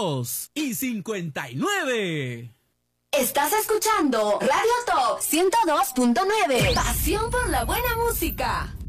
2:59. Estás escuchando Radio Top 102.9. Pasión por la buena música.